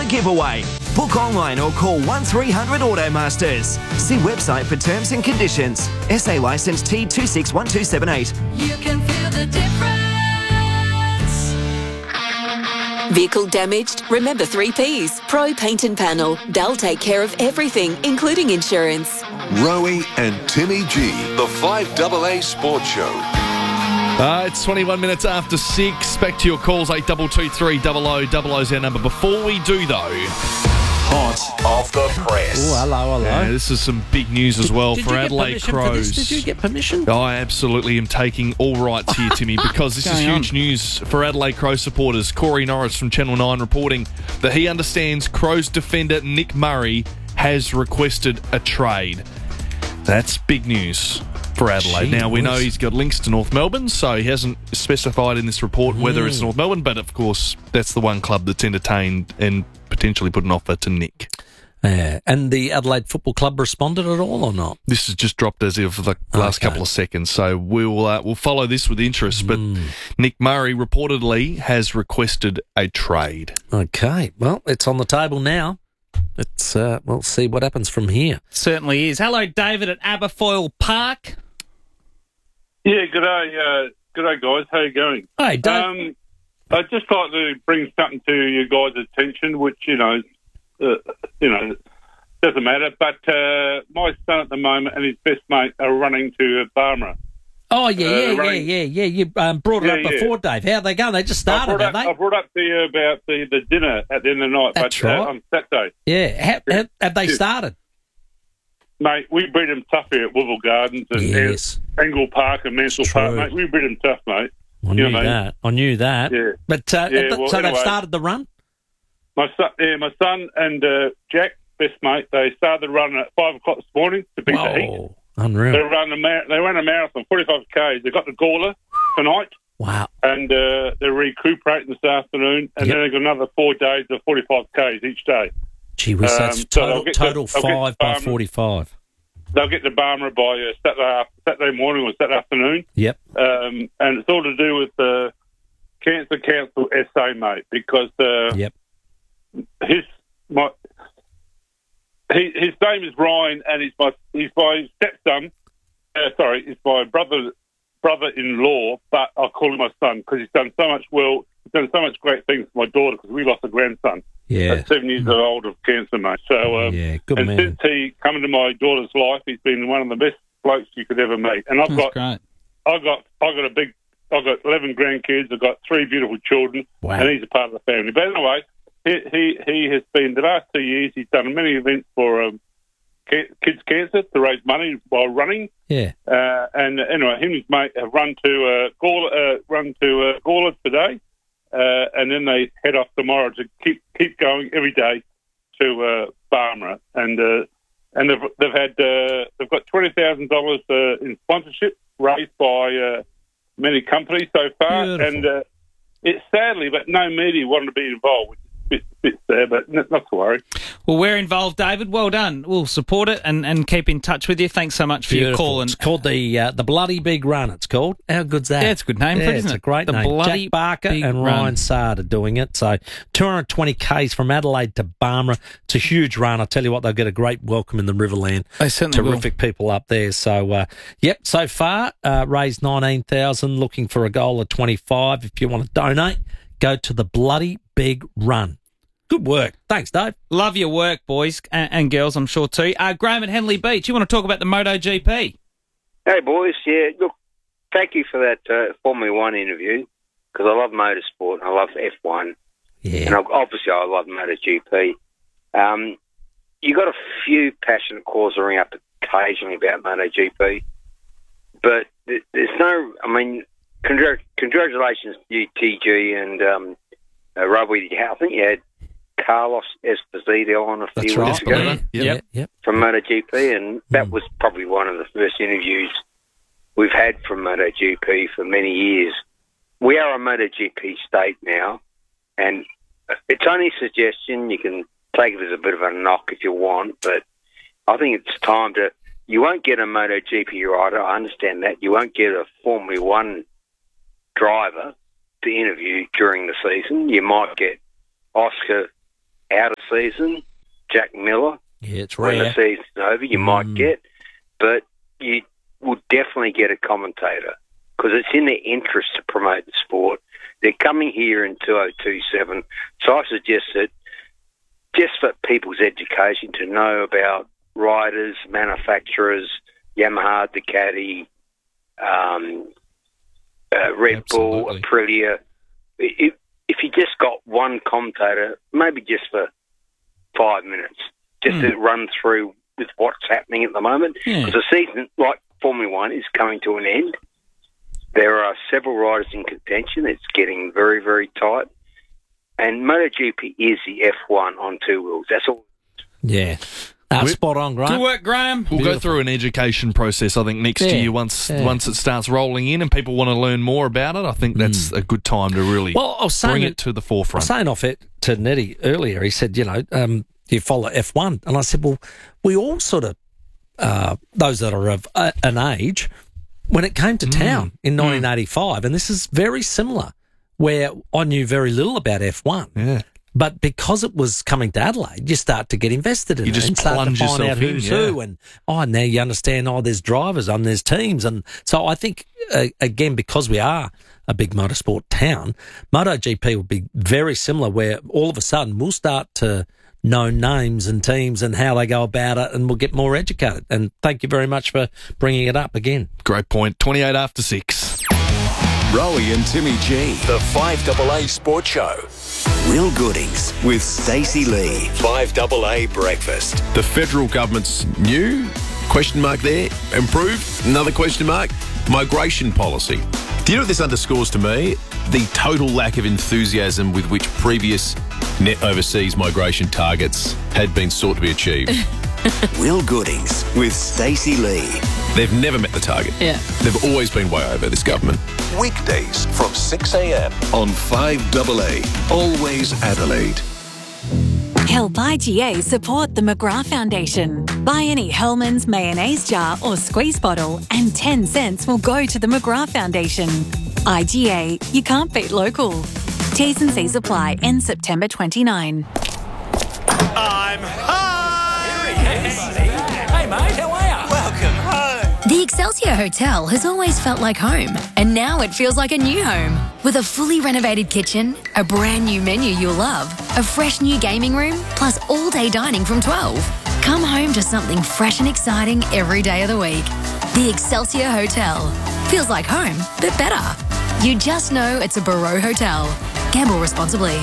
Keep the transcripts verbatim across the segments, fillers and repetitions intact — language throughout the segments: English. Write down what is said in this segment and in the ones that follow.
giveaway. Book online or call one three hundred Automasters. See website for terms and conditions. S A licence T two six one two seven eight. You can feel the difference. Vehicle damaged? Remember three Ps. Pro Paint and Panel. They'll take care of everything, including insurance. Rowie and Timmy G, the five A A Sports Show. Uh, it's twenty-one minutes after six. Back to your calls, eight two two three double oh double oh is our number. Before we do, though... Hot off the press. Oh, hello, hello. Yeah, this is some big news as well did for you get Adelaide permission Crows. For this? Did you get permission? I absolutely am taking all rights here, Timmy, because this is huge news for Adelaide Crows supporters. Corey Norris from Channel nine reporting that he understands Crows defender Nick Murray has requested a trade. That's big news for Adelaide. Gee now, we whiz. know he's got links to North Melbourne, so he hasn't specified in this report whether Mm. it's North Melbourne, but of course, that's the one club that's entertained and potentially put an offer to Nick. Yeah. And the Adelaide Football Club responded at all or not? This has just dropped as of the last Okay. couple of seconds, so we'll uh, we'll follow this with interest. But Mm. Nick Murray reportedly has requested a trade. Okay. Well, it's on the table now. Let's uh, we'll see what happens from here. Certainly is. Hello, David at Aberfoyle Park. Yeah, g'day, uh, g'day guys. How you going? Hey, Dave. Um, I'd just like to bring something to your guys' attention, which you know, uh, you know, doesn't matter. But uh, my son at the moment and his best mate are running to Barmera. oh, yeah, uh, yeah, yeah, running- yeah, yeah. You um, brought it Yeah, up yeah. before, Dave. How are they going? They just I started, brought, have up, they? I brought up to you about the, the dinner at the end of the night, That's but right. uh, on Saturday. Yeah. How, how, have they Yeah. started? Mate, we beat them tough here at Woodville Gardens and Yes. Angle Park and Mansell It's Park, true. mate. We beat them tough, mate. I You knew know, mate. that. I knew that. Yeah. But uh, Yeah, but- well, so they've anyway. started the run? My son, yeah, my son and uh, Jack, best mate, they started running at five o'clock this morning to beat the heat. Whoa. They Unreal. ran a mar- they ran a marathon, forty-five k's. They got the Gawler tonight, Wow. and uh, they're recuperating this afternoon, and Yep. then they've got another four days of forty-five k's each day. Gee whiz, Um, that's so total, they'll get total to- they'll get five to by Barmera. forty-five. They'll get to Barmera by uh, Saturday, af- Saturday morning or Saturday afternoon, Yep. um, and it's all to do with the Cancer Council S A, mate, because uh, Yep. his my he, his name is Ryan, and he's my he's my stepson. Uh, sorry, he's my brother brother-in-law, but I call him my son because he's done so much well. He's done so much great things for my daughter because we lost a grandson Yeah. at seven years old of cancer, mate. So um, Yeah, good and man. since he come into my daughter's life, he's been one of the best blokes you could ever meet. And I've That's got great. I got I got a big I've got eleven grandkids. I've got three beautiful children, Wow. and he's a part of the family. But anyway, he he, he has been the last two years. He's done many events for um, ca- kids cancer to raise money while running. Yeah. Uh, and anyway, him and his mate have run to uh, Gawler, uh, run to uh, Gawler today, uh, and then they head off tomorrow to keep keep going every day to uh, Barmera, and uh, and they've they've had uh, they've got twenty thousand uh, dollars in sponsorship raised by uh, many companies so far, Beautiful. and uh, it's sadly, but no media wanted to be involved, which is a bit, bit there, but n- not to worry. Well, we're involved, David. Well done. We'll support it and, and keep in touch with you. Thanks so much for your Beautiful. call. And It's called the uh, the Bloody Big Run. It's called. How good's that? Yeah, it's a good name for yeah, it, isn't it's it? a great The name. Bloody Jack Barker Big and Run. Ryan Sard are doing it. So two hundred twenty kays from Adelaide to Barmera. It's a huge run. I tell you what, they'll get a great welcome in the Riverland. They certainly will. Terrific people up there. So, uh, yep, so far, uh, raised nineteen thousand, looking for a goal of twenty-five. If you want to donate, go to the Bloody Big Run. Good work. Thanks, Dave. Love your work, boys and, and girls, I'm sure too. Uh, Graham at Henley Beach, you want to talk about the MotoGP? Hey, boys. Yeah, look, thank you for that uh, Formula One interview because I love motorsport. I love F one. Yeah. And I, obviously I love MotoGP. Um, you got a few passionate calls that ring up occasionally about MotoGP, but th- there's no, I mean, congr- congratulations to you, T G, and um, uh, Robbie. I think you had Carlos Esposito on a That's few right. weeks ago Yeah, Yep. yep. from MotoGP, and that Mm. was probably one of the first interviews we've had from MotoGP for many years. We are a MotoGP state now, and it's only a suggestion. You can take it as a bit of a knock if you want, but I think it's time to... You won't get a MotoGP rider, I understand that. You won't get a Formula One driver to interview during the season. You might get Oscar out of season, Jack Miller. Yeah, it's When rare. the season's over, you might get, but you will definitely get a commentator because it's in their interest to promote the sport. They're coming here in two thousand twenty-seven, so I suggest that just for people's education to know about riders, manufacturers, Yamaha, Ducati, um, uh, Red Absolutely. Bull, Aprilia. If, if you just got one commentator, maybe just for five minutes, just to run through with what's happening at the moment, Yeah. because the season, like Formula One, is coming to an end. There are several riders in contention. It's getting very, very tight. And MotoGP is the F one on two wheels. That's all. Yeah. Uh, Whip. spot on, Grant. Good work, Graham. We'll go through an education process, I think, next Yeah, year once yeah. once it starts rolling in and people want to learn more about it. I think that's a good time to really Well, I was saying bring it- it to the I was forefront. saying off it to Nettie earlier, he said, you know, um, you follow F one. And I said, well, we all sort of, uh, those that are of uh, an age, when it came to town in nineteen eighty-five, and this is very similar, where I knew very little about F one. Yeah. But because it was coming to Adelaide, you start to get invested in You it just and start to plunge find out yourself in, who's yeah. who. And, oh, now you understand, oh, there's drivers and there's teams. And so I think, uh, again, because we are a big motorsport town, MotoGP will be very similar, where all of a sudden we'll start to know names and teams and how they go about it, and we'll get more educated. And thank you very much for bringing it up again. Great point. twenty-eight after six. Rowie and Timmy G. The five A A Sports Show. Will Goodings with Stacey Lee. five A A Breakfast. The federal government's new, question mark there, improved, another question mark, migration policy. Do you know what this underscores to me? The total lack of enthusiasm with which previous net overseas migration targets had been sought to be achieved. Will Goodings with Stacey Lee. They've never met the target. Yeah. They've always been way over, this government. Weekdays from six a.m. On five A A. Always Adelaide. Help I G A support the McGrath Foundation. Buy any Hellman's mayonnaise jar or squeeze bottle and ten cents will go to the McGrath Foundation. I G A, you can't beat local. T's and C's apply, end September twenty-ninth. I'm home! Hey, mate, how are you? Welcome home. The Excelsior Hotel has always felt like home, and now it feels like a new home. With a fully renovated kitchen, a brand new menu you'll love, a fresh new gaming room, plus all-day dining from twelve. Come home to something fresh and exciting every day of the week. The Excelsior Hotel. Feels like home, but better. You just know it's a Barreau Hotel. Gamble responsibly.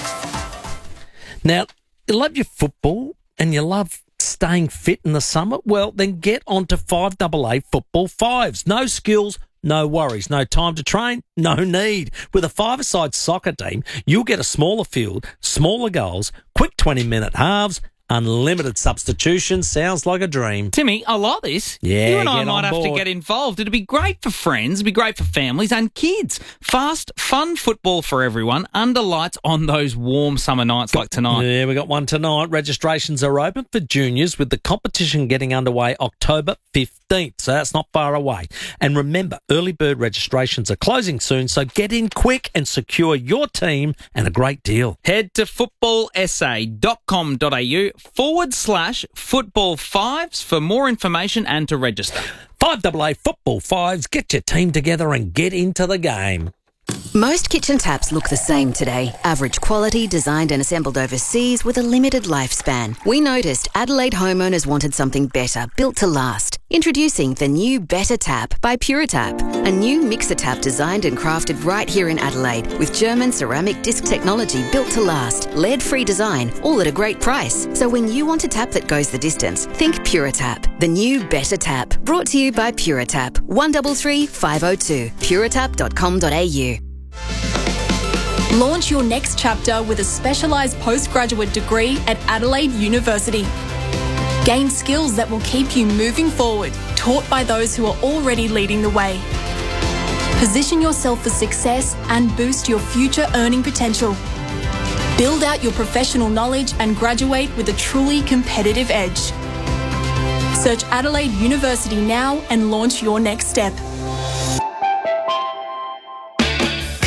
Now, you love your football and you love staying fit in the summer? Well, then get on to five A A Football Fives. No skills, no worries. No time to train, no need. With a five-a-side soccer team, you'll get a smaller field, smaller goals, quick twenty-minute halves, unlimited substitutions. Sounds like a dream. Timmy, I like this. Yeah, you and I get might on have to board. get involved. It'd be great for friends, it'd be great for families and kids. Fast, fun football for everyone under lights on those warm summer nights like tonight. Yeah, we got one tonight. Registrations are open for juniors with the competition getting underway October fifteenth, so that's not far away. And remember, early bird registrations are closing soon, so get in quick and secure your team and a great deal. Head to footballsa.com.au forward slash football fives for more information and to register. five A A Football Fives, get your team together and get into the game. Most kitchen taps look the same today. Average quality, designed and assembled overseas with a limited lifespan. We noticed Adelaide homeowners wanted something better, built to last. Introducing the new Better Tap by PuraTap, a new mixer tap designed and crafted right here in Adelaide with German ceramic disc technology built to last, lead-free design, all at a great price. So when you want a tap that goes the distance, think PuraTap, the new Better Tap. Brought to you by PuraTap, one three three five oh two, puratap dot com dot a u. Launch your next chapter with a specialised postgraduate degree at Adelaide University. Gain skills that will keep you moving forward, taught by those who are already leading the way. Position yourself for success and boost your future earning potential. Build out your professional knowledge and graduate with a truly competitive edge. Search Adelaide University now and launch your next step.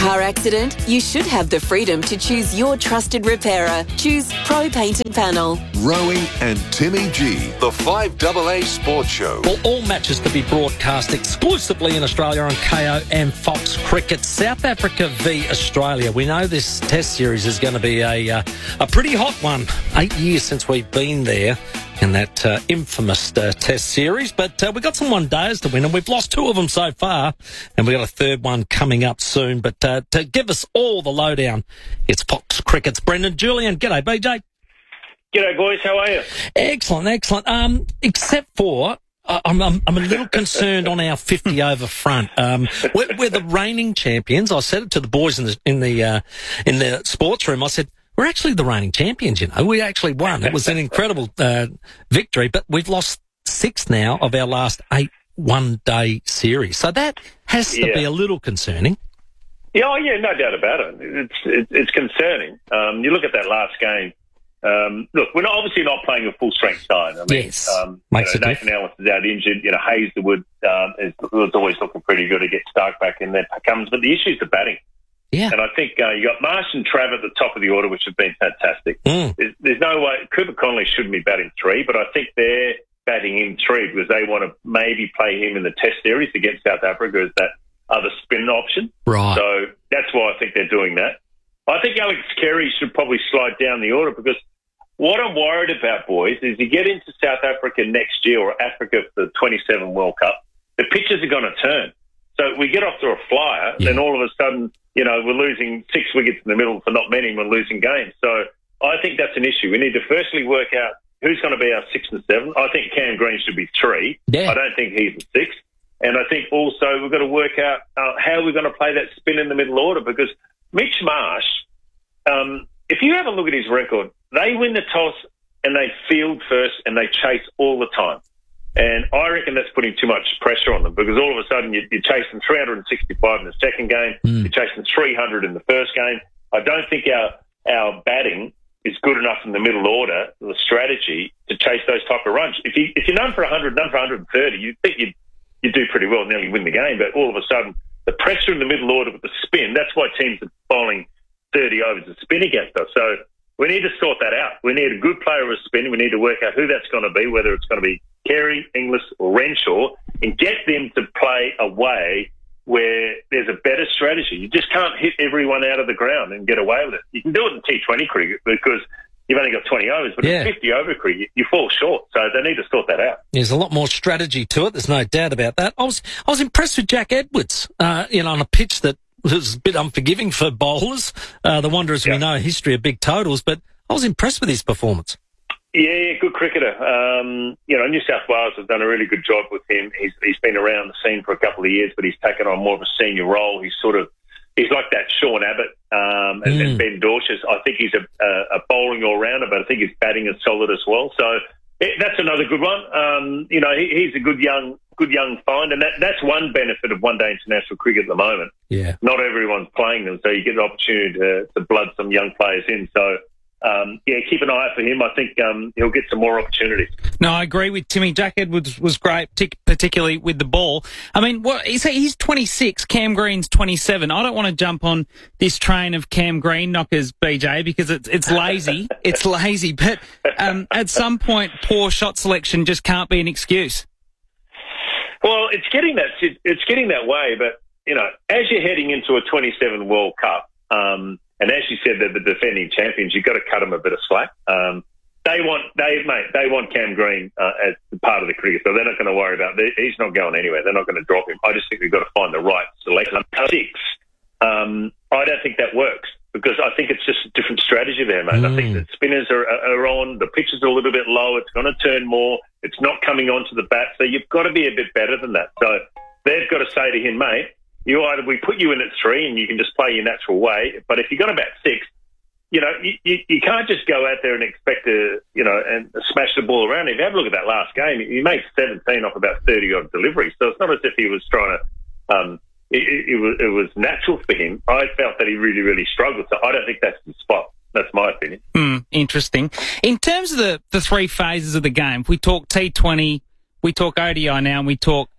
Car accident? You should have the freedom to choose your trusted repairer. Choose Pro Paint and Panel. Rowie and Timmy G, the five double A Sports Show. Well, all matches to be broadcast exclusively in Australia on K O and Fox Cricket. South Africa v Australia. We know this Test series is going to be a uh, a pretty hot one. Eight years since we've been there in that uh, infamous uh, Test series. But uh, we've got some one-dayers to win, and we've lost two of them so far, and we've got a third one coming up soon. But uh, to give us all the lowdown, it's Fox Cricket's Brendan Julian. G'day, B J. G'day, boys. How are you? Excellent, excellent. Um, except for... Uh, I'm, I'm, I'm a little concerned on our fifty over front. Um, we're, we're the reigning champions. I said it to the boys in the in the uh, in the sports room. I said, we're actually the reigning champions, you know. We actually won. It was an incredible uh, victory, but we've lost six now of our last eight one-day series. So that has to Yeah. be a little concerning. Yeah, oh, yeah, no doubt about it. It's it's, it's concerning. Um, you look at that last game. Um, look, we're not, obviously not playing a full-strength side. I mean, Yes. um, Makes you know, a Nathan Ellis is out injured. You know, Hazelwood um, is, is always looking pretty good to get Stark back in there. Comes, but the issue is the batting. Yeah. And I think uh, you got Marsh and Trav at the top of the order, which have been fantastic. Mm. There's, there's no way Cooper Connolly shouldn't be batting three, but I think they're batting in three because they want to maybe play him in the Test series against South Africa as that other spin option. Right. So that's why I think they're doing that. I think Alex Carey should probably slide down the order because what I'm worried about, boys, is you get into South Africa next year or Africa for the twenty-seven World Cup, the pitches are going to turn. So we get off to a flyer, Yeah. then all of a sudden, you know, we're losing six wickets in the middle for not many, we're losing games. So I think that's an issue. We need to firstly work out who's going to be our six and seven. I think Cam Green should be three. Yeah. I don't think he's the six. And I think also we've got to work out uh, how we're going to play that spin in the middle order because Mitch Marsh, um, if you have a look at his record, they win the toss and they field first and they chase all the time. And I reckon that's putting too much pressure on them because all of a sudden you're, you're chasing three hundred sixty-five in the second game, Mm. you're chasing three hundred in the first game. I don't think our our batting is good enough in the middle order, the strategy, to chase those type of runs. If, you, if you're none for one hundred, none for one hundred thirty, you'd think you'd, you'd do pretty well and nearly win the game. But all of a sudden, the pressure in the middle order with the spin, that's why teams are bowling thirty overs of spin against us. So we need to sort that out. We need a good player of spin. We need to work out who that's going to be, whether it's going to be Carey, Inglis or Renshaw, and get them to play a way where there's a better strategy. You just can't hit everyone out of the ground and get away with it. You can do it in T twenty cricket because you've only got twenty overs, but Yeah. in fifty over cricket, you fall short. So they need to sort that out. There's a lot more strategy to it. There's no doubt about that. I was I was impressed with Jack Edwards, uh, you know, on a pitch that was a bit unforgiving for bowlers. Uh, the Wanderers, we know, history of big totals, but I was impressed with his performance. Yeah, yeah, good cricketer. Um, you know, New South Wales have done a really good job with him. He's he's been around the scene for a couple of years, but he's taken on more of a senior role. He's sort of he's like that Sean Abbott um, and, Mm. and Ben Dorches. I think he's a, a, a bowling all rounder, but I think his batting is solid as well. So it, that's another good one. Um, you know, he, he's a good young good young find, and that, that's one benefit of one day international cricket at the moment. Yeah. Not everyone's playing them, so you get an opportunity to, to blood some young players in. So. Um, yeah, keep an eye out for him. I think um, he'll get some more opportunities. No, I agree with Timmy. Jack Edwards was great, partic- particularly with the ball. I mean, what he's, he's twenty-six, Cam Green's twenty-seven. I don't want to jump on this train of Cam Green knockers, B J, because it's it's lazy. It's lazy. But um, at some point, poor shot selection just can't be an excuse. Well, it's getting that it's getting that way. But you know, as you're heading into a twenty-seven World Cup. Um, And as you said, they're the defending champions. You've got to cut them a bit of slack. Um, they want, they mate, they want Cam Green uh, as part of the cricket, so they're not going to worry about. They, he's not going anywhere. They're not going to drop him. I just think we've got to find the right selection. Six, um, I don't think that works because I think it's just a different strategy there, mate. Mm. I think that spinners are, are on. The pitches are a little bit low. It's going to turn more. It's not coming onto the bat, so you've got to be a bit better than that. So they've got to say to him, mate. You either we put you in at three and you can just play your natural way, but if you're going to bat six, you know you, you, you can't just go out there and expect to you know and smash the ball around. If you have a look at that last game, he made seventeen off about thirty odd deliveries, so it's not as if he was trying to. Um, it, it, it was it was natural for him. I felt that he really really struggled, so I don't think that's the spot. That's my opinion. Mm, interesting. In terms of the the three phases of the game, if we talk T twenty, we talk O D I now, and we talk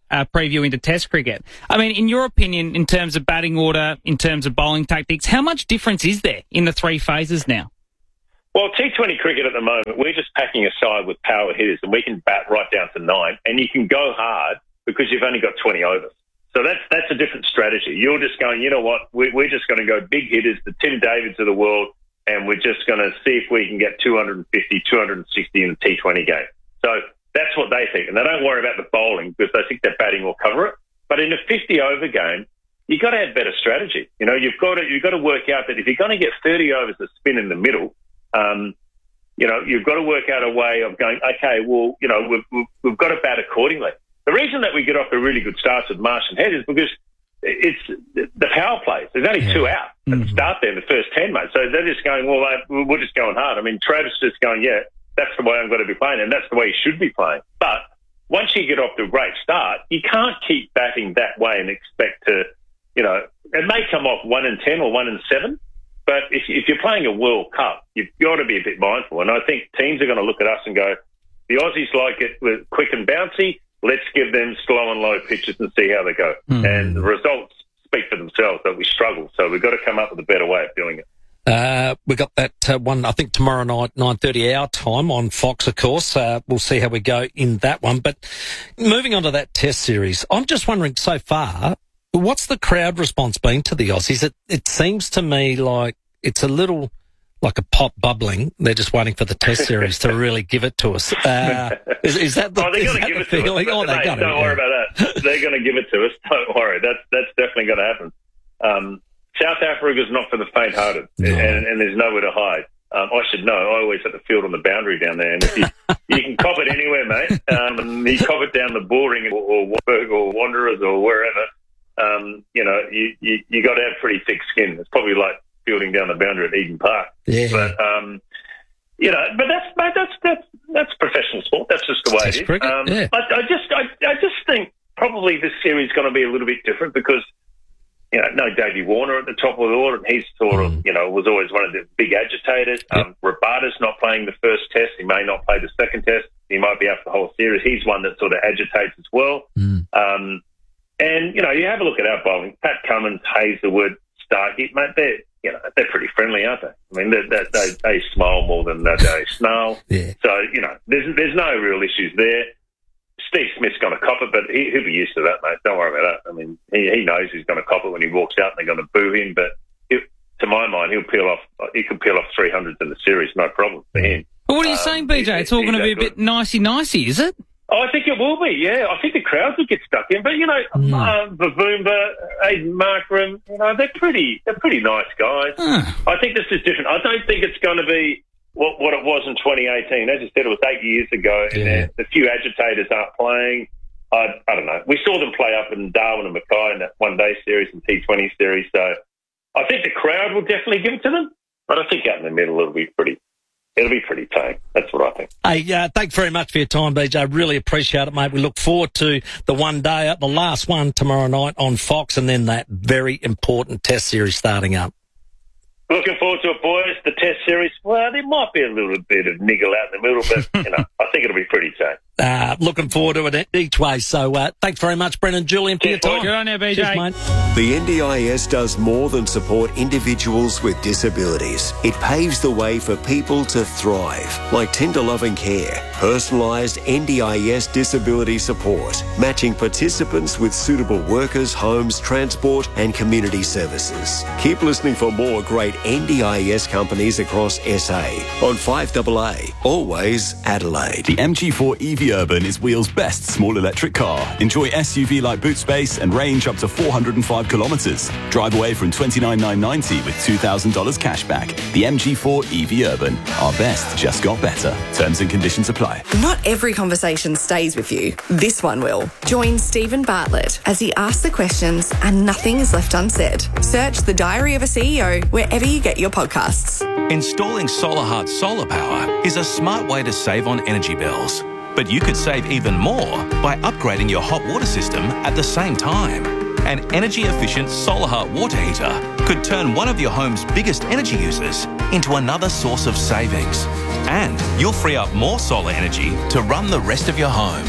uh, preview into Test cricket. I mean, in your opinion, in terms of batting order, in terms of bowling tactics, how much difference is there in the three phases now? Well, T twenty cricket at the moment, we're just packing a side with power hitters, and we can bat right down to nine, and you can go hard because you've only got twenty overs. So that's that's a different strategy. You're just going, you know what, we're, we're just going to go big hitters, the Tim Davids of the world, and we're just going to see if we can get two hundred fifty, two hundred sixty in a T twenty game. So that's what they think. And they don't worry about the bowling because they think their batting will cover it. But in a fifty-over game, you've got to have better strategy. You know, you've got to, you've got to work out that if you're going to get thirty overs of spin in the middle, um, you know, you've got to work out a way of going, okay, well, you know, we've, we've, we've got to bat accordingly. The reason that we get off to really good starts with Marsh and Head is because it's the power plays. There's only two out at the start there in the first ten, mate. So they're just going, well, we're just going hard. I mean, Travis just going, yeah, that's the way I'm going to be playing, and that's the way he should be playing. But once you get off to a great start, you can't keep batting that way and expect to, you know, it may come off one in ten or one in seven, but if, if you're playing a World Cup, you've got to be a bit mindful. And I think teams are going to look at us and go, the Aussies like it with quick and bouncy. Let's give them slow and low pitches and see how they go. Mm. And the results speak for themselves, but we struggle. So we've got to come up with a better way of doing it. Uh, we got that uh, one, I think, tomorrow night, nine thirty our time on Fox, of course. Uh, we'll see how we go in that one. But moving on to that Test series, I'm just wondering so far, what's the crowd response been to the Aussies? It, it seems to me like it's a little like a pot bubbling. They're just waiting for the Test series to really give it to us. Uh, is, is that the, oh, they're going to give it to us. Oh, they mate, don't it, worry yeah. about that. They're going to give it to us. Don't worry. That's that's definitely going to happen. Um, South Africa's not for the faint-hearted, no. and, and there's nowhere to hide. Um, I should know. I always have the field on the boundary down there, and if you, you can cop it anywhere, mate. Um, you cop it down the Bullring or, or Warburg or Wanderers or wherever. Um, you know, you you, you got to have pretty thick skin. It's probably like fielding down the boundary at Eden Park. Yeah. But um, you know, but that's mate, that's that's that's professional sport. That's just the way Test it is. Cricket, Um, yeah. I, I just I, I just think probably this series is going to be a little bit different because. You know, no Davey Warner at the top of the order, and he's sort of, you know, was always one of the big agitators. Yep. Um, Rabada's not playing the first test. He may not play the second test. He might be out for the whole series. He's one that sort of agitates as well. Mm. Um, and, you know, you have a look at our bowling. Pat Cummins, Hazelwood, Starkey, mate, they're, you know, they're pretty friendly, aren't they? I mean, they, they, they, they smile more than they, they snarl. Yeah. So, you know, there's, there's no real issues there. Steve Smith's going to cop it, but he, he'll be used to that, mate. Don't worry about that. I mean, he, he knows he's going to cop it when he walks out and they're going to boo him, but he, to my mind, he'll peel off, he could peel off three hundreds in the series, no problem for him. Well, what are you um, saying, B J? It's all going to be a bit nicey-nicey, is it? Oh, I think it will be, yeah. I think the crowds will get stuck in, but, you know, Mm. uh, Bavumba, Aiden Markram, you know, they're pretty, they're pretty nice guys. Huh. I think this is different. I don't think it's going to be what, what it was in twenty eighteen. As I said, it was eight years ago, and Yeah. the few agitators aren't playing. I, I don't know. We saw them play up in Darwin and Mackay in that one-day series and T twenty series, so I think the crowd will definitely give it to them, but I think out in the middle it'll be pretty it'll be pretty tame. That's what I think. Hey, uh, thanks very much for your time, B J. Really appreciate it, mate. We look forward to the one day, the last one tomorrow night on Fox, and then that very important Test series starting up. Looking forward to it, boys. The Test series, well, there might be a little bit of niggle out in the middle, but, you know, I think it'll be pretty tame. Uh, looking forward to it each way. So uh, thanks very much, Brendan Julian, for your time. Good on you, B J. Cheers, mate. The N D I S does more than support individuals with disabilities. It paves the way for people to thrive, like tender loving care, personalised N D I S disability support, matching participants with suitable workers, homes, transport and community services. Keep listening for more great N D I S companies across S A on five A A, always Adelaide. The M G four E V Urban is Wheel's best small electric car. Enjoy S U V-like boot space and range up to four hundred five kilometres. Drive away from twenty-nine thousand nine hundred ninety with two thousand dollars cash back. The M G four E V Urban. Our best just got better. Terms and conditions apply. Not every conversation stays with you. This one will. Join Stephen Bartlett as he asks the questions and nothing is left unsaid. Search The Diary of a C E O wherever you get your podcasts. Installing SolarHeart solar power is a smart way to save on energy bills. But you could save even more by upgrading your hot water system at the same time. An energy-efficient SolarHeart water heater could turn one of your home's biggest energy users into another source of savings. And you'll free up more solar energy to run the rest of your home.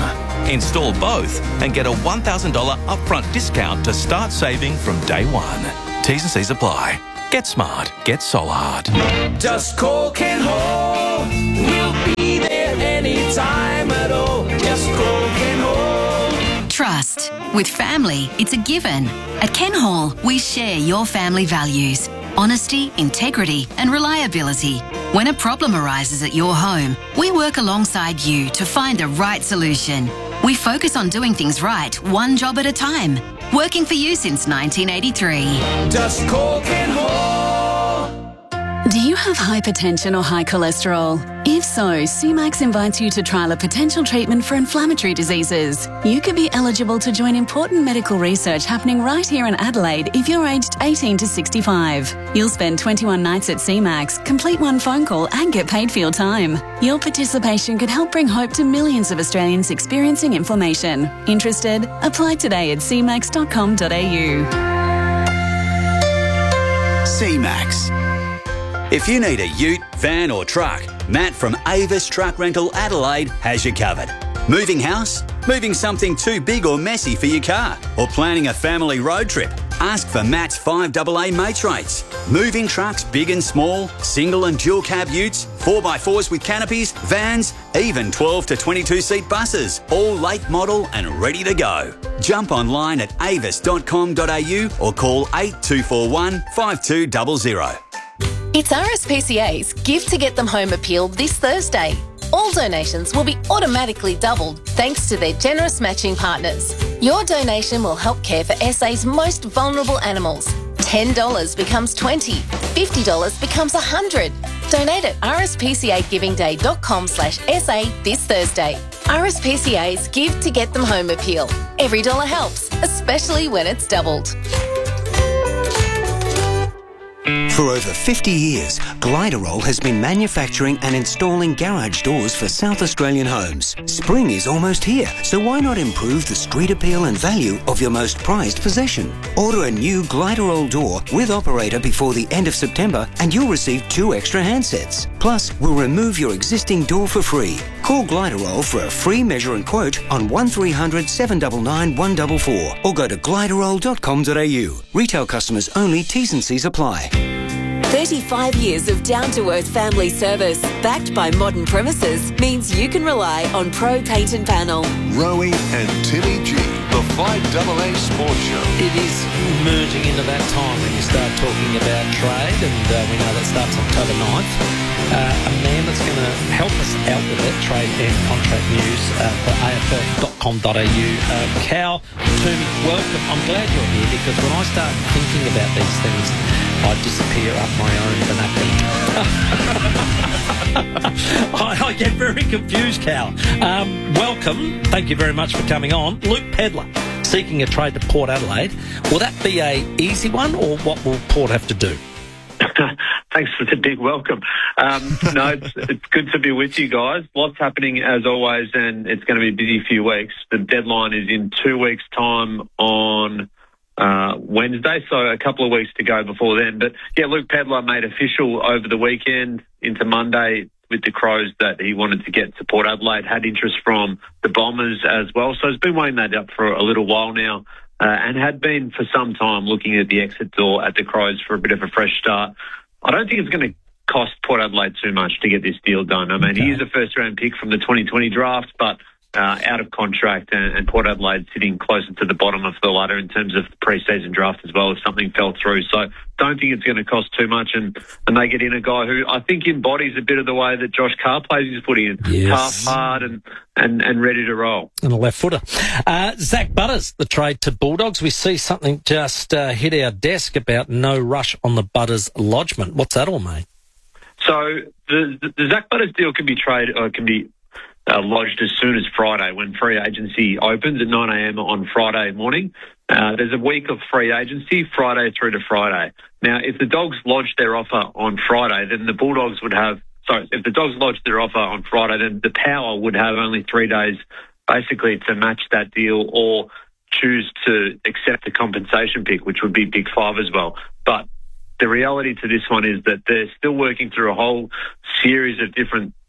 Install both and get a one thousand dollars upfront discount to start saving from day one. T's and C's apply. Get smart. Get solar hard. Just call Ken Hall. We'll be there anytime at all. Just call Ken Hall. Trust. With family, it's a given. At Ken Hall, we share your family values. Honesty, integrity and reliability. When a problem arises at your home, we work alongside you to find the right solution. We focus on doing things right, one job at a time. Working for you since nineteen eighty-three. Just call Ken Hall. Do you have hypertension or high cholesterol? If so, C MAX invites you to trial a potential treatment for inflammatory diseases. You could be eligible to join important medical research happening right here in Adelaide if you're aged eighteen to sixty-five. You'll spend twenty-one nights at C MAX, complete one phone call and get paid for your time. Your participation could help bring hope to millions of Australians experiencing inflammation. Interested? Apply today at c max dot com dot a u. C MAX. If you need a ute, van or truck, Matt from Avis Truck Rental Adelaide has you covered. Moving house? Moving something too big or messy for your car? Or planning a family road trip? Ask for Matt's five double A mates rates. Moving trucks big and small, single and dual cab utes, four by fours with canopies, vans, even twelve to twenty-two seat buses, all late model and ready to go. Jump online at avis dot com dot a u or call eight two four one, five two zero zero. It's R S P C A's Give to Get Them Home appeal this Thursday. All donations will be automatically doubled thanks to their generous matching partners. Your donation will help care for S A's most vulnerable animals. ten dollars becomes twenty dollars, fifty dollars becomes one hundred dollars. Donate at r s p c a giving day dot com slash s a this Thursday. R S P C A's Give to Get Them Home appeal. Every dollar helps, especially when it's doubled. For over fifty years, Gliderol has been manufacturing and installing garage doors for South Australian homes. Spring is almost here, so why not improve the street appeal and value of your most prized possession? Order a new Gliderol door with operator before the end of September and you'll receive two extra handsets. Plus, we'll remove your existing door for free. Call Gliderol for a free measure and quote on one three hundred, seven nine nine, one four four or go to gliderol dot com dot a u. Retail customers only, T's and C's apply. thirty-five years of down-to-earth family service, backed by modern premises, means you can rely on Pro Paint and Panel. Rowie and Timmy G, the five double A Sports Show. It is merging into that time when you start talking about trade, and uh, we know that starts October ninth. Uh, a man that's going to help us out with it, trade and contract news uh, for a f l dot com dot a u. Uh, Cal, Toomey, welcome. I'm glad you're here because when I start thinking about these things, I disappear up my own vernacular. I, I get very confused, Cal. Um, welcome. Thank you very much for coming on. Luke Pedlar, seeking a trade to Port Adelaide. Will that be a easy one, or what will Port have to do? Thanks for the big welcome. Um, no, it's, it's good to be with you guys. Lots happening as always, and it's going to be a busy few weeks. The deadline is in two weeks' time on uh, Wednesday, so a couple of weeks to go before then. But yeah, Luke Pedlar made official over the weekend into Monday with the Crows that he wanted to get to Port Adelaide, had interest from the Bombers as well. So he's been weighing that up for a little while now. Uh, and had been for some time looking at the exit door at the Crows for a bit of a fresh start. I don't think it's going to cost Port Adelaide too much to get this deal done. I mean, okay. He is a first-round pick from the twenty twenty draft, but uh, out of contract, and, and Port Adelaide sitting closer to the bottom of the ladder in terms of the pre-season draft as well if something fell through. So don't think it's going to cost too much, and, and they get in a guy who I think embodies a bit of the way that Josh Carr plays his footy in. Yes. Tough, hard, and, and, and ready to roll. And a left footer. Uh, Zach Butters, the trade to Bulldogs. We see something just uh, hit our desk about no rush on the Butters lodgement. What's that all mean? So the, the, the Zach Butters deal can be traded, or can be uh, lodged as soon as Friday when free agency opens at nine a.m. on Friday morning. Uh, there's a week of free agency, Friday through to Friday. Now, if the Dogs lodge their offer on Friday, then the Bulldogs would have, sorry, if the Dogs lodge their offer on Friday, then the Power would have only three days basically to match that deal or choose to accept the compensation pick, which would be pick five as well. But the reality to this one is that they're still working through a whole series of different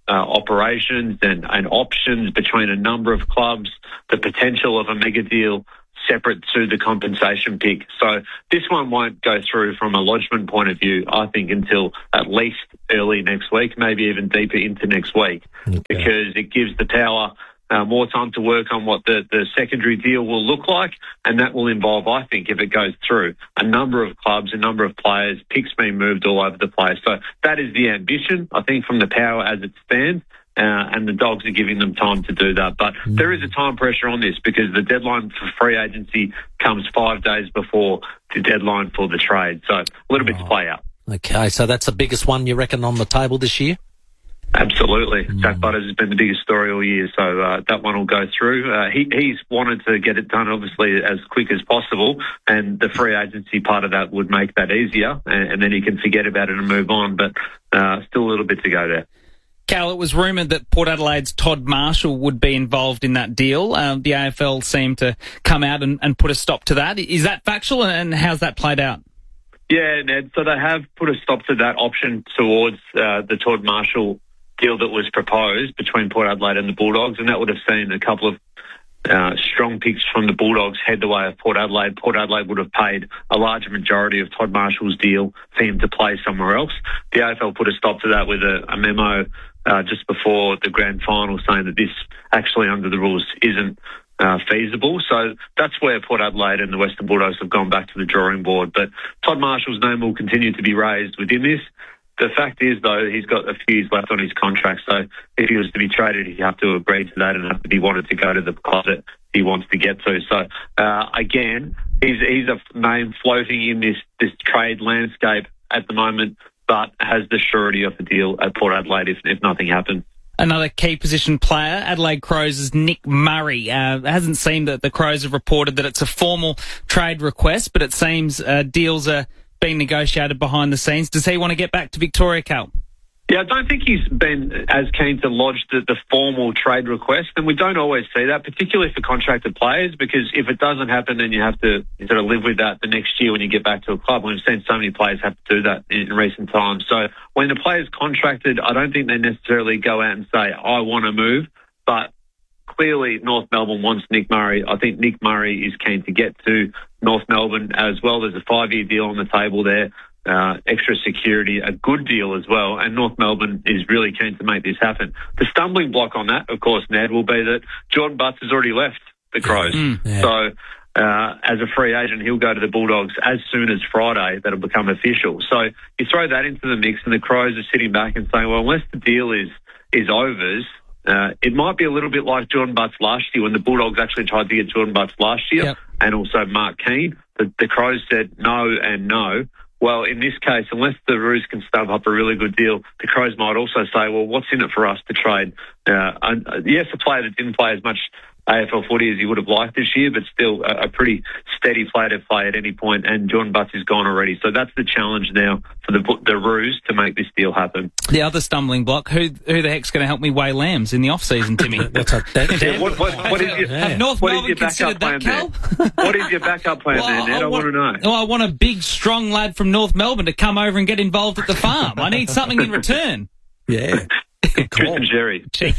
uh, operations and, and options between a number of clubs, the potential of a mega deal separate to the compensation pick. So this one won't go through from a lodgement point of view, I think, until at least early next week, maybe even deeper into next week, okay. because it gives the Power uh, more time to work on what the, the secondary deal will look like, and that will involve, I think, if it goes through, a number of clubs, a number of players, picks being moved all over the place. So that is the ambition, I think, from the Power as it stands. Uh, and the Dogs are giving them time to do that. But mm. there is a time pressure on this because the deadline for free agency comes five days before the deadline for the trade. So a little oh. bit to play out. Okay, so that's the biggest one you reckon on the table this year? Absolutely. Mm. Jack Butters has been the biggest story all year, so uh, that one will go through. Uh, he, he's wanted to get it done, obviously, as quick as possible, and the free agency part of that would make that easier, and, and then he can forget about it and move on, but uh, still a little bit to go there. Cal, it was rumoured that Port Adelaide's Todd Marshall would be involved in that deal. Um, the A F L seemed to come out and, and put a stop to that. Is that factual, and how's that played out? Yeah, Ned, so they have put a stop to that option towards uh, the Todd Marshall deal that was proposed between Port Adelaide and the Bulldogs, and that would have seen a couple of uh, strong picks from the Bulldogs head the way of Port Adelaide. Port Adelaide would have paid a larger majority of Todd Marshall's deal for him to play somewhere else. The A F L put a stop to that with a, a memo uh, just before the grand final saying that this actually under the rules isn't uh, feasible. So that's where Port Adelaide and the Western Bulldogs have gone back to the drawing board. But Todd Marshall's name will continue to be raised within this. The fact is, though, he's got a few years left on his contract, so if he was to be traded, he'd have to agree to that and have to be wanted to go to the club that he wants to get to. So, uh, again, he's he's a name floating in this, this trade landscape at the moment, but has the surety of the deal at Port Adelaide if, if nothing happens. Another key position player, Adelaide Crows' Nick Murray. Uh, it hasn't seemed that the Crows have reported that it's a formal trade request, but it seems uh, deals are being negotiated behind the scenes. Does he want to get back to Victoria, Cal? Yeah, I don't think he's been as keen to lodge the, the formal trade request, and we don't always see that, particularly for contracted players, because if it doesn't happen, then you have to sort of live with that the next year when you get back to a club. We've seen so many players have to do that in, in recent times. So when the player's contracted, I don't think they necessarily go out and say, I want to move, but clearly North Melbourne wants Nick Murray. I think Nick Murray is keen to get to North Melbourne as well. There's a five-year deal on the table there, uh, extra security, a good deal as well, and North Melbourne is really keen to make this happen. The stumbling block on that, of course, Ned, will be that Jordan Butts has already left the Crows. Mm, yeah. So uh, as a free agent, he'll go to the Bulldogs as soon as Friday. That'll become official. So you throw that into the mix and the Crows are sitting back and saying, well, unless the deal is, is overs, Uh, it might be a little bit like Jordan Butts last year when the Bulldogs actually tried to get Jordan Butts last year, yep. and also Mark Keane. The, the Crows said no and no. Well, in this case, unless the Roos can stump up a really good deal, the Crows might also say, well, what's in it for us to trade? Uh, and, uh, yes, a player that didn't play as much A F L footy as he would have liked this year, but still a, a pretty steady player to play at any point, and Jordan Butts is gone already. So that's the challenge now for the the Roos to make this deal happen. The other stumbling block, who who the heck's going to help me weigh lambs in the off-season, Timmy? What's up, yeah, what, what, what is your, Have North what Melbourne is your considered backup that, plan Cal? What is your backup plan well, there, Ned? I, I want to know. Well, I want a big, strong lad from North Melbourne to come over and get involved at the farm. I need something in return. Yeah. Good call. Tristan Jerry. Cheeky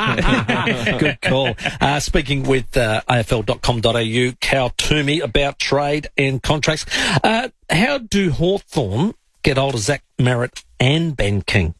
chooks. Good call. Uh, speaking with uh, A F L dot com dot A U, Cal Toomey, about trade and contracts. Uh, how do Hawthorn get hold of Zach Merritt and Ben King?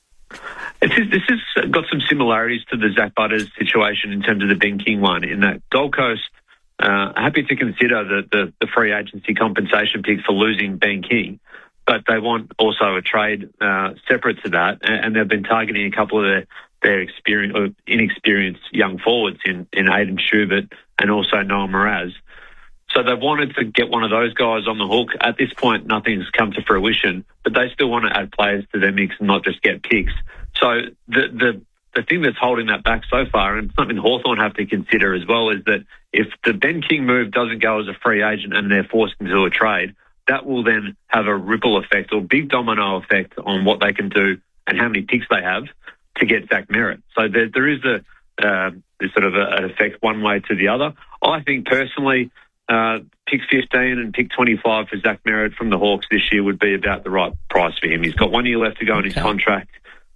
It's, this has got some similarities to the Zach Butters situation in terms of the Ben King one, in that Gold Coast uh, are happy to consider the, the, the free agency compensation pick for losing Ben King, but they want also a trade uh, separate to that, and they've been targeting a couple of their, their experience, or inexperienced young forwards in, in Aidan Schubert and also Noah Mraz. So they've wanted to get one of those guys on the hook. At this point, nothing's come to fruition, but they still want to add players to their mix and not just get picks. So the the, the thing that's holding that back so far, and something Hawthorn have to consider as well, is that if the Ben King move doesn't go as a free agent and they're forced into a trade, that will then have a ripple effect or big domino effect on what they can do and how many picks they have to get Zach Merritt. So there, there is a uh, there's sort of a, an effect one way to the other. I think personally, uh, pick fifteen and pick twenty-five for Zach Merritt from the Hawks this year would be about the right price for him. He's got one year left to go in his contract.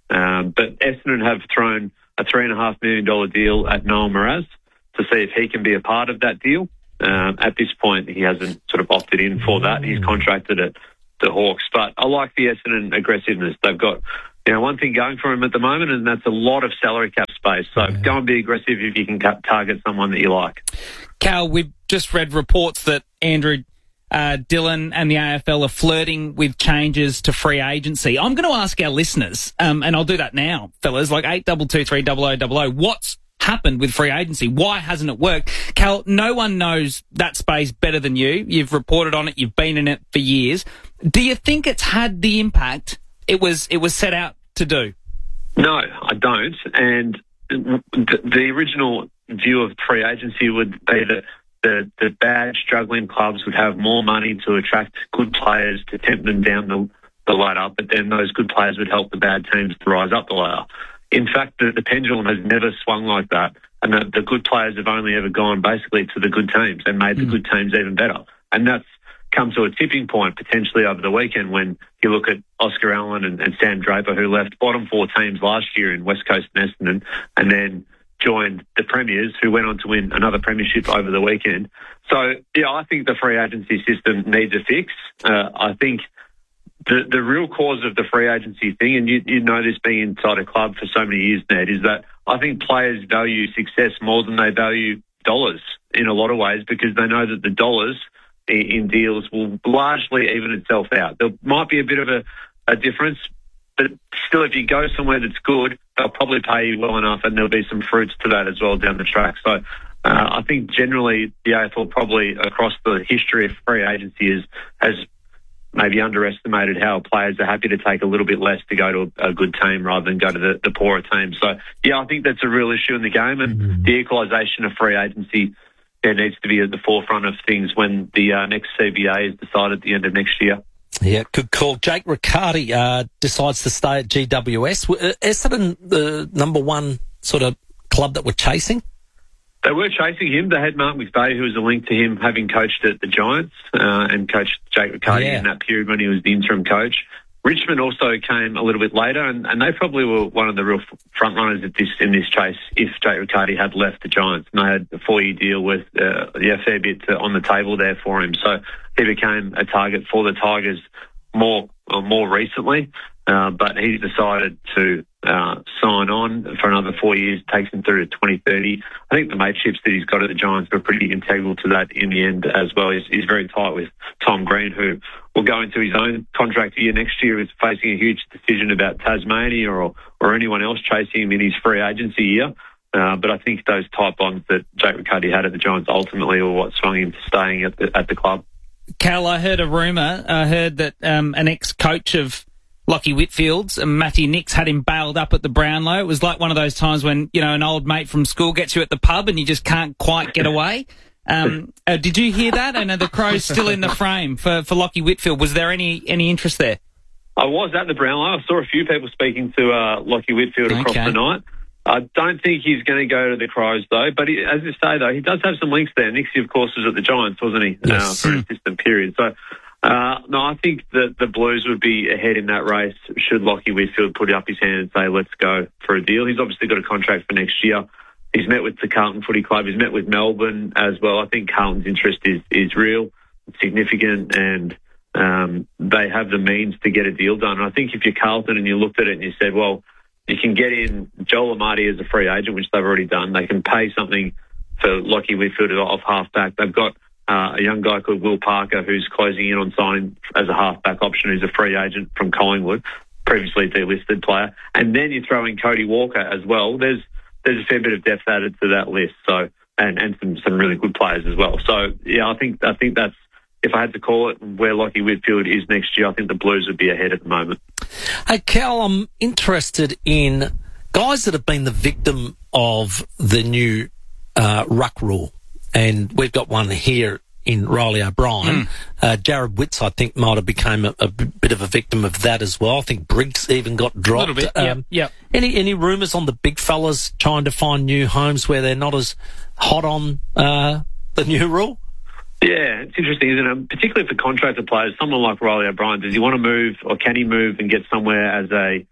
Um, but Essendon have thrown a three and a half million dollar deal at Noel Miraz to see if he can be a part of that deal. Um, at this point, he hasn't sort of opted in for that. He's contracted at the Hawks. But I like the Essendon aggressiveness. They've got, you know, one thing going for him at the moment, and that's a lot of salary cap space. So yeah. Go and be aggressive if you can target someone that you like. Cal, we've just read reports that Andrew uh, Dillon and the A F L are flirting with changes to free agency. I'm going to ask our listeners, um, and I'll do that now, fellas, like eight two two three double oh double oh, what's happened with free agency? Why hasn't it worked? Cal, no one knows that space better than you. You've reported on it. You've been in it for years. Do you think it's had the impact it was it was set out to do? No, I don't. And the, the original view of free agency would be that the, the bad, struggling clubs would have more money to attract good players to tempt them down the, the ladder, but then those good players would help the bad teams to rise up the ladder. In fact, the, the pendulum has never swung like that, and the, the good players have only ever gone basically to the good teams and made the good teams even better. And that's come to a tipping point potentially over the weekend when you look at Oscar Allen and, and Sam Draper, who left bottom four teams last year in West Coast and Essendon, and then joined the Premiers, who went on to win another premiership over the weekend. So, yeah, I think the free agency system needs a fix. Uh, I think the the real cause of the free agency thing, and you, you know this being inside a club for so many years, Ned, is that I think players value success more than they value dollars in a lot of ways, because they know that the dollars in, in deals will largely even itself out. There might be a bit of a, a difference, but still, if you go somewhere that's good, they'll probably pay you well enough, and there'll be some fruits to that as well down the track. So uh, I think generally the A F L probably across the history of free agency is, has maybe underestimated how players are happy to take a little bit less to go to a, a good team rather than go to the, the poorer team. So, yeah, I think that's a real issue in the game, and mm-hmm. the equalisation of free agency there needs to be at the forefront of things when the uh, next C B A is decided at the end of next year. Yeah, good call. Jake Riccardi uh, decides to stay at G W S. Uh, Essendon the number one sort of club that were chasing? They were chasing him. They had Mark McVeigh, who was a link to him, having coached at the Giants uh, and coached Jake Riccardi yeah. in that period when he was the interim coach. Richmond also came a little bit later, and, and they probably were one of the real front runners at this, in this chase if Jake Riccardi had left the Giants. And they had a four-year deal with uh, yeah, a fair bit uh, on the table there for him. So he became a target for the Tigers more uh, more recently, uh, but he's decided to uh, sign on for another four years, takes him through to twenty thirty. I think the mateships that he's got at the Giants are pretty integral to that in the end as well. He's, he's very tight with Tom Green, who will go into his own contract year next year, is facing a huge decision about Tasmania or, or anyone else chasing him in his free agency year. Uh, but I think those tight bonds that Jake Riccardi had at the Giants ultimately were what swung him to staying at the, at the club. Cal, I heard a rumour. I heard that um, an ex-coach of Lockie Whitfield's, uh, Matty Nix, had him bailed up at the Brownlow. It was like one of those times when, you know, an old mate from school gets you at the pub and you just can't quite get away. Um, uh, did you hear that? And are the Crows still in the frame for, for Lockie Whitfield? Was there any, any interest there? I was at the Brownlow. I saw a few people speaking to uh, Lockie Whitfield okay. across the night. I don't think he's going to go to the Crows, though. But he, as you say, though, he does have some links there. Nixie, of course, was at the Giants, wasn't he, yes. uh, for a distant period. So, uh, no, I think that the Blues would be ahead in that race should Lockie Whitfield put up his hand and say, let's go for a deal. He's obviously got a contract for next year. He's met with the Carlton Footy Club. He's met with Melbourne as well. I think Carlton's interest is, is real, significant, and um, they have the means to get a deal done. And I think if you're Carlton and you looked at it and you said, well, you can get in Joel Amati as a free agent, which they've already done. They can pay something for Lockie Whitfield off halfback. They've got uh, a young guy called Will Parker who's closing in on signing as a halfback option, who's a free agent from Collingwood, previously delisted player. And then you throw in Cody Walker as well. There's there's a fair bit of depth added to that list. So and, and some, some really good players as well. So yeah, I think I think that's, if I had to call it, where Lockie Whitfield is next year, I think the Blues would be ahead at the moment. Hey, Cal, I'm interested in guys that have been the victim of the new uh, ruck rule. And we've got one here in Riley O'Brien. Mm. Uh, Jared Witts, I think, might have become a, a bit of a victim of that as well. I think Briggs even got dropped. A little bit, um, yeah. Yep. Any, any rumours on the big fellas trying to find new homes where they're not as hot on uh, the new rule? Yeah, it's interesting, isn't it? Particularly for contractor players, someone like Riley O'Brien, does he want to move or can he move and get somewhere as a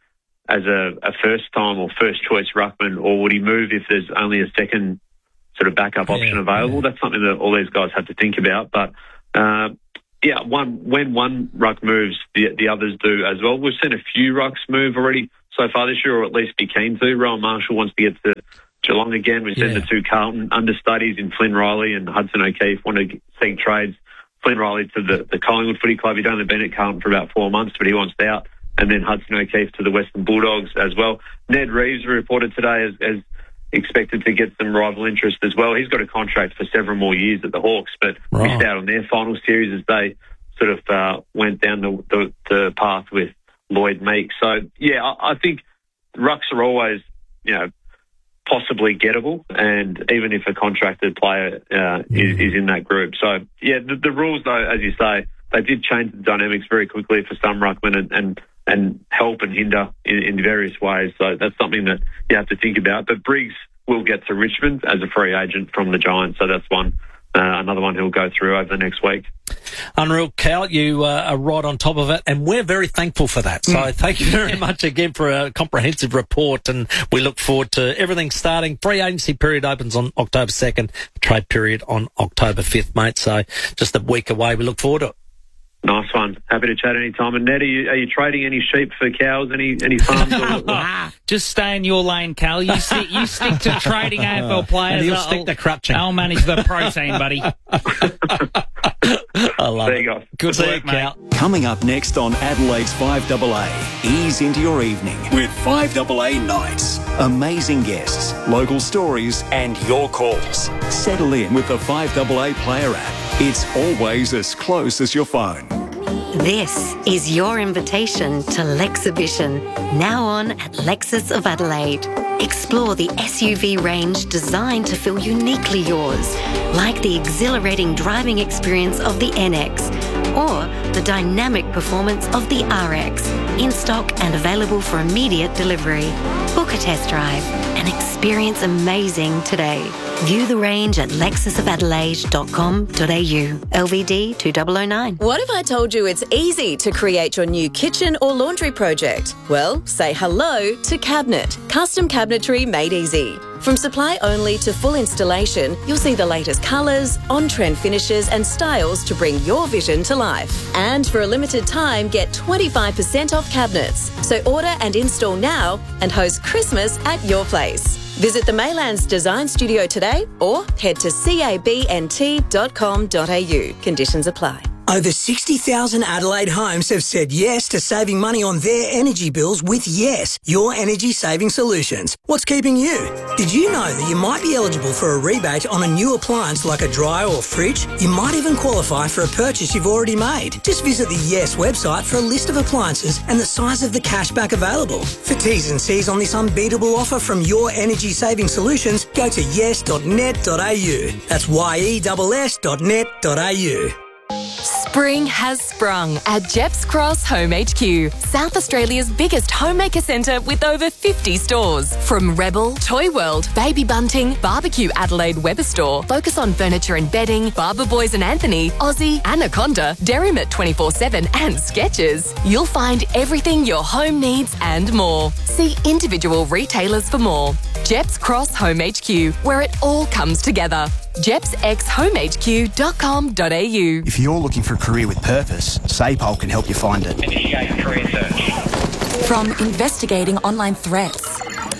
as a, a first time or first choice ruckman, or would he move if there's only a second sort of backup Yeah, option available? That's something that all these guys have to think about. But uh, yeah, one when one ruck moves, the the others do as well. We've seen a few rucks move already so far this year, or at least be keen to. Rowan Marshall wants to get to Geelong again. We've seen Yeah. the two Carlton understudies in Flynn Riley and Hudson O'Keefe want to seek trades. Flynn Riley to the, the Collingwood Footy Club. He'd only been at Carlton for about four months, but he wants out. And then Hudson O'Keefe to the Western Bulldogs as well. Ned Reeves reported today as, as expected to get some rival interest as well. He's got a contract for several more years at the Hawks, but Right. missed out on their final series as they sort of uh, went down the, the, the path with Lloyd Meeks. So, yeah, I, I think rucks are always, you know, possibly gettable, and even if a contracted player uh, is, is in that group. So, yeah, the, the rules, though, as you say, they did change the dynamics very quickly for some ruckmen and, and, and help and hinder in, in various ways. So that's something that you have to think about. But Briggs will get to Richmond as a free agent from the Giants, so that's one. Uh, another one he'll go through over the next week. Unreal, Cal. You uh, are right on top of it, and we're very thankful for that. So thank you very much again for a comprehensive report, and we look forward to everything starting. Free agency period opens on October second, trade period on October fifth, mate. So just a week away. We look forward to it. Nice one. Happy to chat anytime. And Ned, are you, are you trading any sheep for cows, any any farms? Or, Just stay in your lane, Cal. You stick, you stick to trading A F L players. And he'll I'll- stick to crutching. I'll manage the protein, buddy. I love there it. you go. Good See work, you, Cal. Coming up next on Adelaide's five A A, ease into your evening with five A A Nights. Amazing guests, local stories, and your calls. Settle in with the five A A Player app. It's always as close as your phone. This is your invitation to Lexhibition, now on at Lexus of Adelaide. Explore the S U V range designed to feel uniquely yours, like the exhilarating driving experience of the N X or the dynamic performance of the R X, in stock and available for immediate delivery. Book a test drive and experience amazing today. View the range at lexus of adelaide dot com dot a u. L V D two thousand nine. What if I told you it's easy to create your new kitchen or laundry project? Well, say hello to Cabinet. Custom cabinetry made easy. From supply only to full installation, you'll see the latest colours, on-trend finishes and styles to bring your vision to life. And for a limited time, get twenty-five percent off cabinets. So order and install now and host Christmas at your place. Visit the Maylands Design Studio today or head to cabnt dot com dot a u. Conditions apply. Over sixty thousand Adelaide homes have said yes to saving money on their energy bills with Yes, your energy saving solutions. What's keeping you? Did you know that you might be eligible for a rebate on a new appliance like a dryer or fridge? You might even qualify for a purchase you've already made. Just visit the Yes website for a list of appliances and the size of the cashback available. For T's and C's on this unbeatable offer from your energy saving solutions, go to yes dot net dot a u. That's Y E S S dot net dot a u. Spring has sprung at Jeps Cross Home H Q, South Australia's biggest homemaker centre with over fifty stores. From Rebel, Toy World, Baby Bunting, Barbecue Adelaide Weather Store, Focus on Furniture and Bedding, Barber Boys and Anthony, Aussie, Anaconda, Derrimut twenty-four seven and Skechers. You'll find everything your home needs and more. See individual retailers for more. Jeps Cross Home H Q, where it all comes together. jeps x home h q dot com dot a u. If you're looking for a career with purpose, SAPOL can help you find it. Initiate career search. From investigating online threats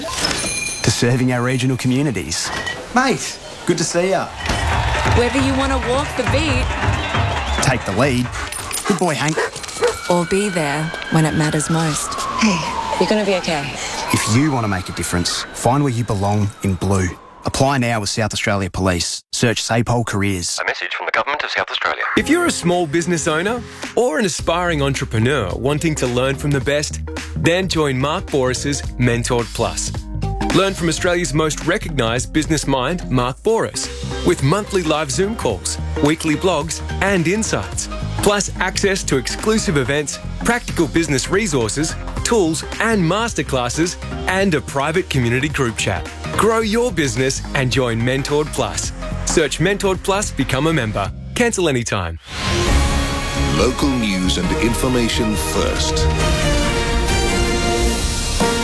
To serving our regional communities. Mate, good to see ya. Whether you want to walk the beat, Take the lead. Good boy, Hank. or be there when it matters most. Hey, you're going to be okay. If you want to make a difference, find where you belong in blue. Apply now with South Australia Police. Search SAPOL Careers. A message from the Government of South Australia. If you're a small business owner or an aspiring entrepreneur wanting to learn from the best, then join Mark Boris's Mentored Plus. Learn from Australia's most recognised business mind, Mark Boris, with monthly live Zoom calls, weekly blogs and insights, plus access to exclusive events, practical business resources, tools and masterclasses, and a private community group chat. Grow your business and join Mentored Plus. Search Mentored Plus, become a member. Cancel anytime. Local news and information first.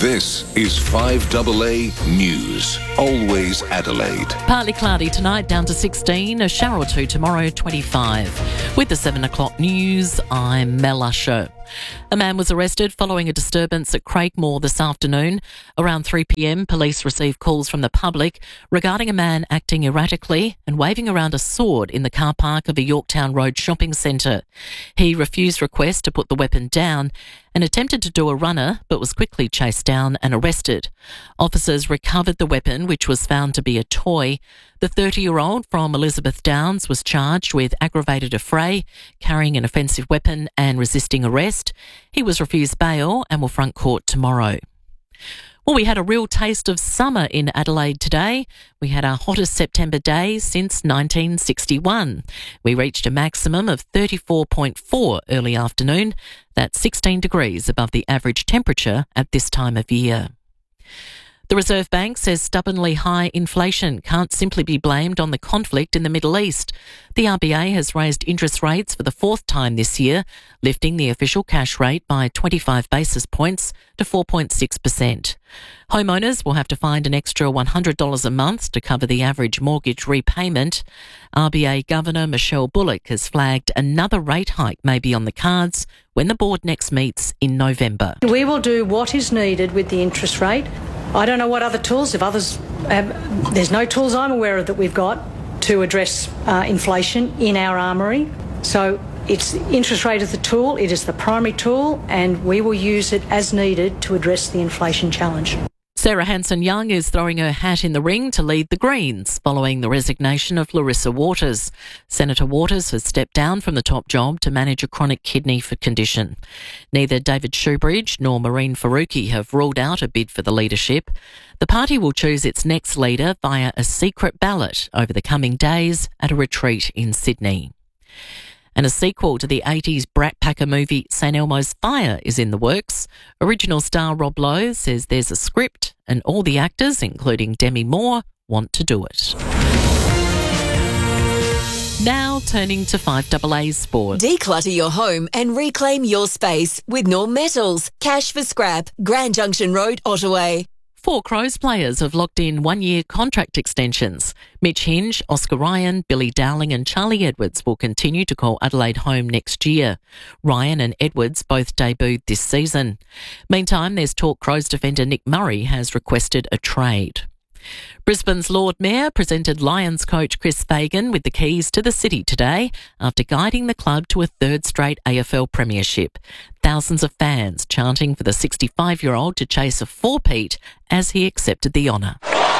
This is five A A News. Always Adelaide. Partly cloudy tonight, down to sixteen. A shower or two tomorrow, twenty-five. With the seven o'clock news, I'm Mel Usher. A man was arrested following a disturbance at Craigmore this afternoon. Around three p.m, police received calls from the public regarding a man acting erratically and waving around a sword in the car park of a Yorktown Road shopping centre. He refused requests to put the weapon down and attempted to do a runner, but was quickly chased down and arrested. Officers recovered the weapon, which was found to be a toy. The thirty-year-old from Elizabeth Downs was charged with aggravated affray, carrying an offensive weapon and resisting arrest. He was refused bail and will front court tomorrow. Well, we had a real taste of summer in Adelaide today. We had our hottest September day since nineteen sixty-one. We reached a maximum of thirty-four point four early afternoon. That's sixteen degrees above the average temperature at this time of year. The Reserve Bank says stubbornly high inflation can't simply be blamed on the conflict in the Middle East. The R B A has raised interest rates for the fourth time this year, lifting the official cash rate by twenty-five basis points to four point six percent. Homeowners will have to find an extra one hundred dollars a month to cover the average mortgage repayment. R B A Governor Michelle Bullock has flagged another rate hike may be on the cards when the board next meets in November. We will do what is needed with the interest rate. I don't know what other tools, if others have, there's no tools I'm aware of that we've got to address uh, inflation in our armoury. So it's interest rate is the tool, it is the primary tool, and we will use it as needed to address the inflation challenge. Sarah Hanson-Young is throwing her hat in the ring to lead the Greens following the resignation of Larissa Waters. Senator Waters has stepped down from the top job to manage a chronic kidney condition. Neither David Shoebridge nor Maureen Faruqi have ruled out a bid for the leadership. The party will choose its next leader via a secret ballot over the coming days at a retreat in Sydney. And a sequel to the eighties Brat Packer movie Saint Elmo's Fire is in the works. Original star Rob Lowe says there's a script and all the actors, including Demi Moore, want to do it. Now turning to five A A Sport. Declutter your home and reclaim your space with Norm Metals. Cash for scrap. Grand Junction Road, Ottaway. Four Crows players have locked in one-year contract extensions. Mitch Hinge, Oscar Ryan, Billy Dowling and Charlie Edwards will continue to call Adelaide home next year. Ryan and Edwards both debuted this season. Meantime, there's talk Crows defender Nick Murray has requested a trade. Brisbane's Lord Mayor presented Lions coach Chris Fagan with the keys to the city today after guiding the club to a third straight A F L premiership. Thousands of fans chanting for the sixty-five-year-old to chase a four-peat as he accepted the honour.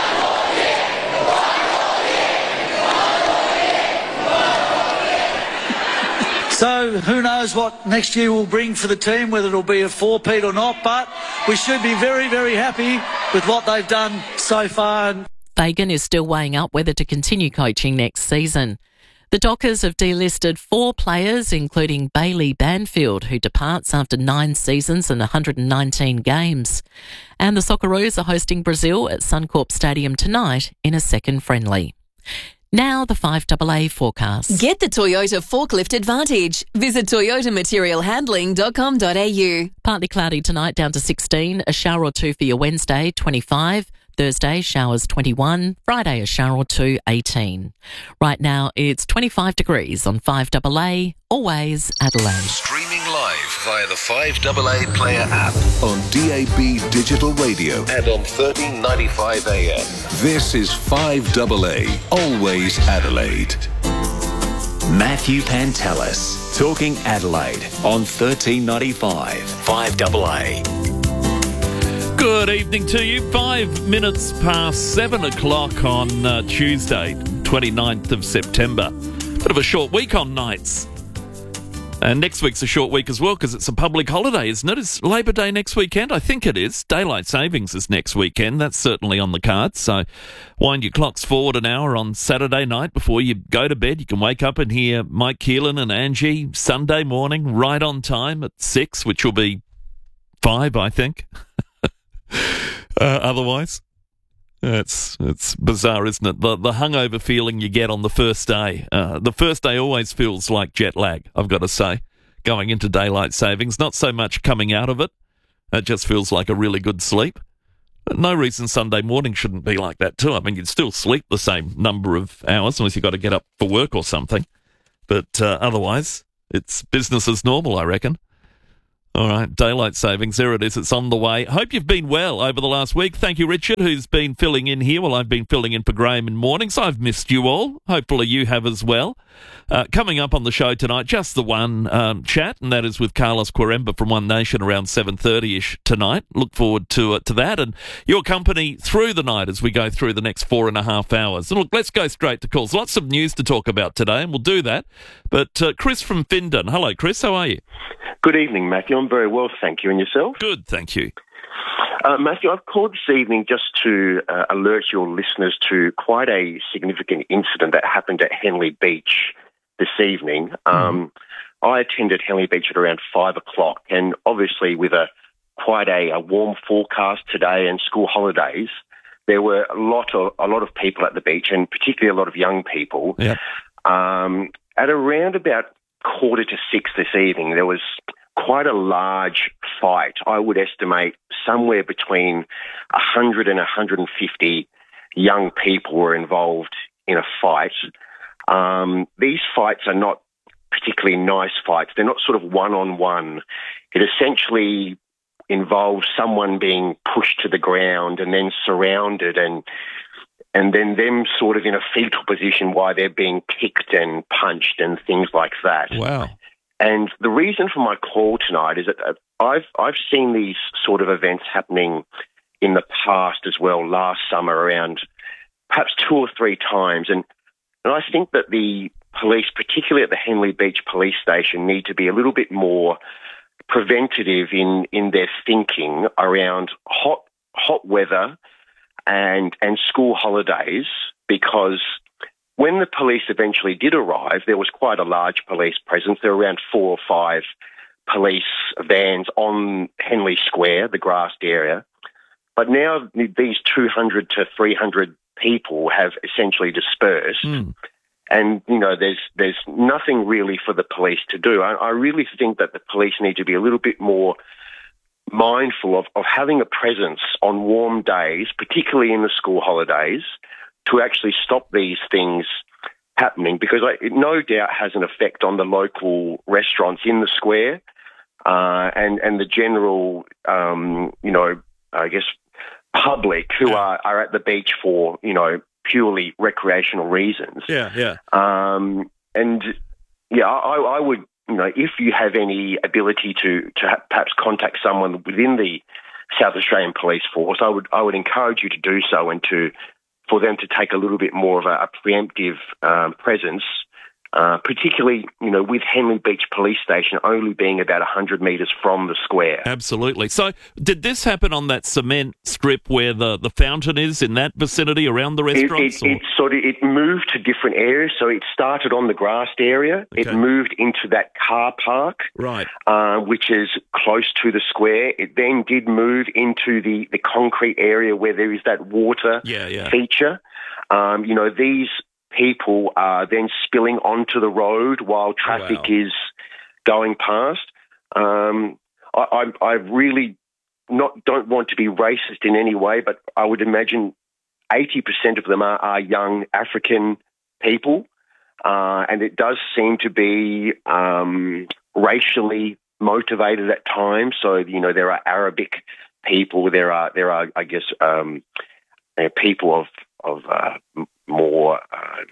So who knows what next year will bring for the team, whether it'll be a four-peat or not, but we should be very, very happy with what they've done so far. Fagan is still weighing up whether to continue coaching next season. The Dockers have delisted four players, including Bailey Banfield, who departs after nine seasons and one hundred nineteen games. And the Socceroos are hosting Brazil at Suncorp Stadium tonight in a second friendly. Now the five A A forecast. Get the Toyota Forklift Advantage. Visit toyota material handling dot com dot a u. Partly cloudy tonight, down to sixteen. A shower or two for your Wednesday, twenty-five. Thursday, showers twenty-one. Friday, a shower or two, eighteen. Right now, it's twenty-five degrees on five A A, always Adelaide. Streaming live via the five A A Player app on D A B Digital Radio and on thirteen ninety-five A M. This is five A A, always Adelaide. Matthew Pantelis, talking Adelaide on thirteen ninety-five, five A A. Good evening to you. Five minutes past seven o'clock on uh, Tuesday, twenty-ninth of September. Bit of a short week on nights. And next week's a short week as well because it's a public holiday, isn't it? It's Labor Day next weekend? I think it is. Daylight savings is next weekend. That's certainly on the cards. So wind your clocks forward an hour on Saturday night before you go to bed. You can wake up and hear Mike Keelan and Angie Sunday morning right on time at six, which will be five, I think. Uh, otherwise, it's it's bizarre, isn't it? The the hungover feeling you get on the first day. Uh, the first day always feels like jet lag, I've got to say, going into daylight savings. Not so much coming out of it. That just feels like a really good sleep. But no reason Sunday morning shouldn't be like that too. I mean, you'd still sleep the same number of hours unless you've got to get up for work or something. But uh, otherwise, it's business as normal, I reckon. All right, daylight savings, there it is. It's on the way. Hope you've been well over the last week. Thank you, Richard, who's been filling in here. Well, I've been filling in for Graham in mornings. I've missed you all. Hopefully you have as well. Uh, coming up on the show tonight, just the one um, chat, and that is with Carlos Quaremba from One Nation around seven thirty-ish tonight. Look forward to uh, to that and your company through the night as we go through the next four and a half hours. And look, let's go straight to calls. Lots of news to talk about today, and we'll do that. But uh, Chris from Findon. Hello, Chris. How are you? Good evening, Matthew. I'm very well, thank you. And yourself? Good, thank you. Uh, Matthew, I've called this evening just to uh, alert your listeners to quite a significant incident that happened at Henley Beach this evening. Um, mm. I attended Henley Beach at around five o'clock, and obviously with a quite a, a warm forecast today and school holidays, there were a lot of a lot of people at the beach, and particularly a lot of young people. Yep. Um, at around about quarter to six this evening, there was quite a large fight. I would estimate somewhere between one hundred and one hundred fifty young people were involved in a fight. Um, these fights are not particularly nice fights. They're not sort of one-on-one. It essentially involves someone being pushed to the ground and then surrounded and and then them sort of in a fetal position while they're being kicked and punched and things like that. Wow. And the reason for my call tonight is that I've I've seen these sort of events happening in the past as well, last summer around perhaps two or three times. And, and I think that the police, particularly at the Henley Beach Police Station, need to be a little bit more preventative in, in their thinking around hot hot weather and and school holidays, because when the police eventually did arrive, there was quite a large police presence. There were around four or five police vans on Henley Square, the grassed area. But now these two hundred to three hundred people have essentially dispersed. Mm. And, you know, there's there's nothing really for the police to do. I, I really think that the police need to be a little bit more mindful of, of having a presence on warm days, particularly in the school holidays, to actually stop these things happening, because I, it no doubt has an effect on the local restaurants in the square uh, and, and the general, um, you know, I guess, public who are, are at the beach for, you know, purely recreational reasons. Yeah, yeah. Um, and, yeah, I, I would, you know, if you have any ability to, to ha- perhaps contact someone within the South Australian Police Force, I would I would encourage you to do so and to for them to take a little bit more of a, a preemptive um, presence, uh, particularly, you know, with Henley Beach Police Station only being about one hundred metres from the square. Absolutely. So did this happen on that cement strip where the, the fountain is, in that vicinity around the restaurants? It, it, it sort of it moved to different areas. So it started on the grassed area. Okay. It moved into that car park, right, uh, which is close to the square. It then did move into the, the concrete area where there is that water yeah, yeah. feature. Um, you know, these people are then spilling onto the road while traffic wow. is going past. Um, I, I, I really not don't want to be racist in any way, but I would imagine eighty percent of them are, are young African people, uh, and it does seem to be um, racially motivated at times. So, you know, there are Arabic people, there are there are I guess um, there are people of of uh, more uh,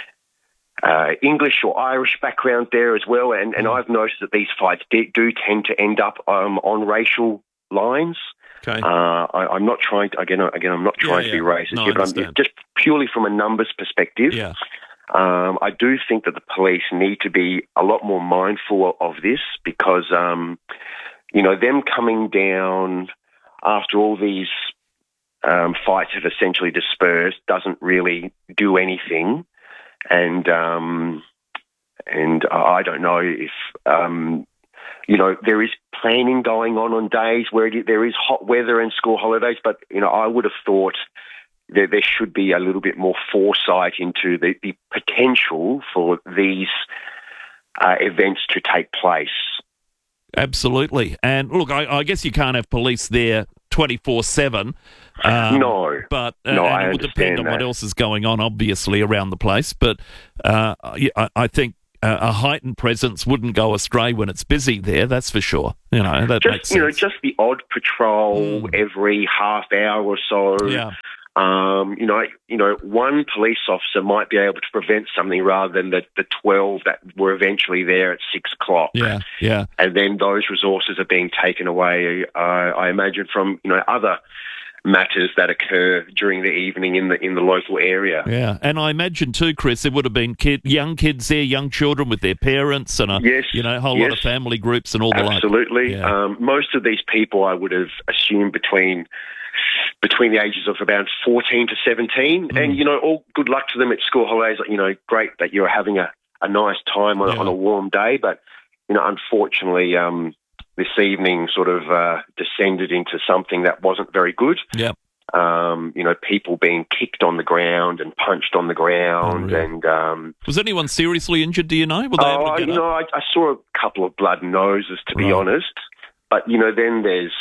uh, English or Irish background there as well. And, and I've noticed that these fights do, do tend to end up um, on racial lines. Okay. Uh, I, I'm not trying to, again, again, I'm not trying yeah, to be yeah. racist No, here, I but I'm, understand. just purely from a numbers perspective. Yeah. Um, I do think that the police need to be a lot more mindful of this because, um, you know, them coming down after all these Um, fights have essentially dispersed, doesn't really do anything, and um, and I don't know if um, you know there is planning going on on days where it, there is hot weather and school holidays, but you know I would have thought that there should be a little bit more foresight into the, the potential for these uh, events to take place. Absolutely. And look, I, I guess you can't have police there twenty-four seven. Um, no. But uh, no, and I it would depend on that. what else is going on, obviously, around the place. But uh, I, I think uh, a heightened presence wouldn't go astray when it's busy there, that's for sure. You know, that just, makes sense. You know, just the odd patrol Mm. every half hour or so. Yeah. Um, you know, you know, one police officer might be able to prevent something rather than the, the twelve that were eventually there at six o'clock. Yeah, yeah. And then those resources are being taken away, uh, I imagine, from, you know, other matters that occur during the evening in the in the local area. Yeah, and I imagine too, Chris, there would have been kid, young kids there, young children with their parents, and a yes, you know a whole yes. lot of family groups and all the like. Absolutely. Yeah. Um, most of these people, I would have assumed between between the ages of about fourteen to seventeen, Mm. and you know, all good luck to them at school holidays. You know, great that you're having a, a nice time on, Yeah. on a warm day, but you know, unfortunately. Um, This evening sort of uh, descended into something that wasn't very good. Yep. Um, you know, people being kicked on the ground and punched on the ground. Oh, really? And um, Was anyone seriously injured, do you know? Were they able oh, to get you up? know, I, I saw a couple of blood noses, to be Right. honest. But, you know, then there's,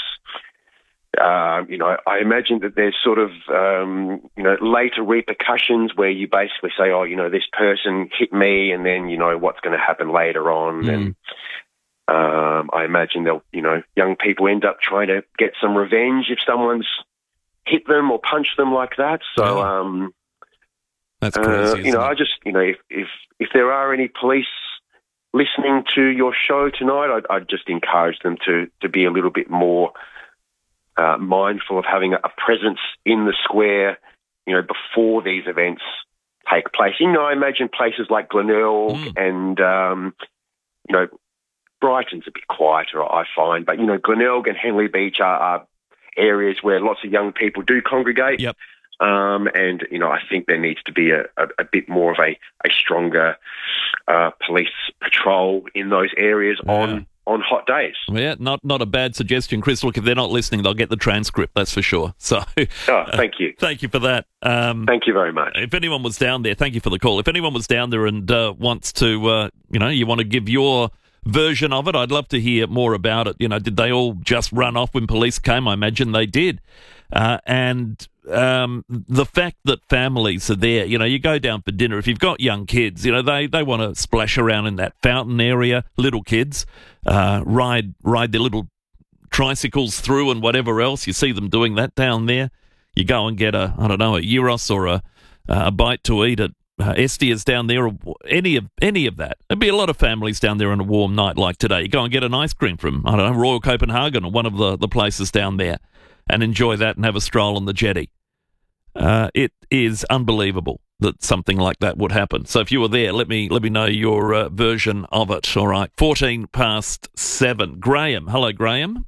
uh, you know, I imagine that there's sort of, um, you know, later repercussions where you basically say, oh, you know, this person hit me, and then, you know, what's going to happen later on. Mm. And Um, I imagine they'll, you know, young people end up trying to get some revenge if someone's hit them or punched them like that. So, Yeah. um, That's uh, crazy. you know, isn't I it? just, you know, if, if if there are any police listening to your show tonight, I'd, I'd just encourage them to to be a little bit more uh, mindful of having a, a presence in the square, you know, before these events take place. You know, I imagine places like Glenelg Mm. and, um, you know, Brighton's a bit quieter, I find, but, you know, Glenelg and Henley Beach are, are areas where lots of young people do congregate. Yep. Um, and, you know, I think there needs to be a, a, a bit more of a, a stronger uh, police patrol in those areas Yeah. on, on hot days. Yeah, not not a bad suggestion, Chris. Look, if they're not listening, they'll get the transcript, that's for sure. So, Oh, thank you. thank you for that. Um, Thank you very much. If anyone was down there, thank you for the call. If anyone was down there and uh, wants to, uh, you know, you want to give your version of it, I'd love to hear more about it. You know, did they all just run off when police came? I imagine they did. Uh, and um, the fact that families are there, you know, you go down for dinner, if you've got young kids, you know, they, they want to splash around in that fountain area, little kids, uh, ride ride their little tricycles through and whatever else. You see them doing that down there. You go and get a, I don't know, a gyros or a, a bite to eat at uh, Estia's down there, or any of any of that. There'd be a lot of families down there on a warm night like today. You go and get an ice cream from, I don't know, Royal Copenhagen or one of the, the places down there and enjoy that and have a stroll on the jetty. Uh, it is unbelievable that something like that would happen. So if you were there, let me let me know your uh, version of it. All right, fourteen past seven. Graham. Hello, Graham.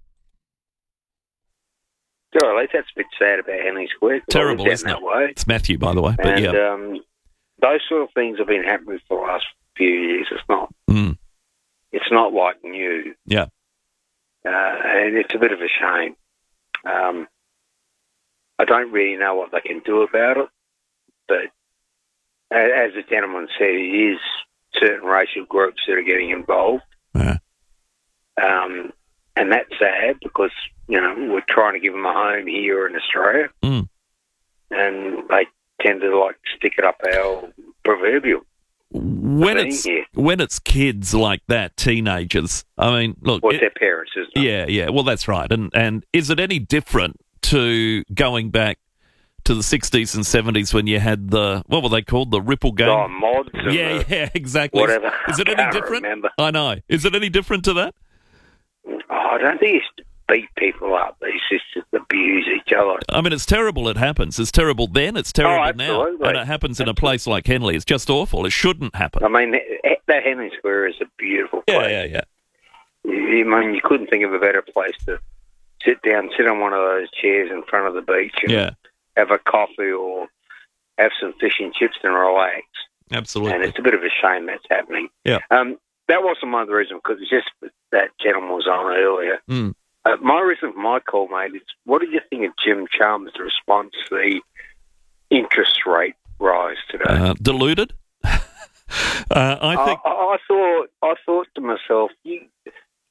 Sure, at least that's a bit sad about Henley Square. 'cause I Terrible, was isn't down it? that way. It's Matthew, by the way. But and yeah. um, those sort of things have been happening for the last few years. It's not. Mm. It's not like new, Yeah. uh, and it's a bit of a shame. Um, I don't really know what they can do about it, but a- as the gentleman said, it is certain racial groups that are getting involved. Yeah. Um, and that's sad because, you know, we're trying to give them a home here in Australia. Mm. And they tend to, like, stick it up our proverbial. When thing it's here. when it's kids like that, teenagers. I mean, look. What's it- their parents, isn't it? Yeah, yeah. Well, that's right. And and is it any different to going back to the sixties and seventies when you had the, what were they called, the Ripple Gang? Oh, mods and Yeah, the yeah, exactly. whatever. Is it I any can't different? remember. I know. Is it any different to that? Oh, I don't think it's to beat people up. It's just to abuse each other. I mean, it's terrible it happens. It's terrible then, it's terrible Oh, now. absolutely. And it happens in a place like Henley. It's just awful. It shouldn't happen. I mean, that, that Henley Square is a beautiful place. Yeah, yeah, yeah. I mean, you couldn't think of a better place to sit down, sit on one of those chairs in front of the beach and Yeah, have a coffee or have some fish and chips and relax. absolutely. And it's a bit of a shame that's happening. Yeah. Um, that wasn't one of the reasons, because it's just that gentleman was on earlier. Mm. Uh, my reason for my call, mate, is what did you think of Jim Chalmers' response to the interest rate rise today? Uh, deluded? uh, I think... I, I thought, I thought to myself, you,